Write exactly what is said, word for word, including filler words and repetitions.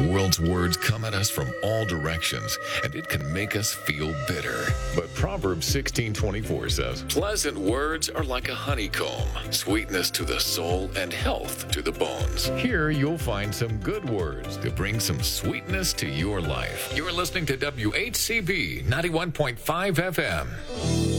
world's words come at us from all directions, and it can make us feel bitter. But Proverbs sixteen twenty-four says, pleasant words are like a honeycomb, sweetness to the soul and health to the bones. Here you'll find some good words to bring some sweetness to your life. You're listening to W H C B ninety-one point five F M.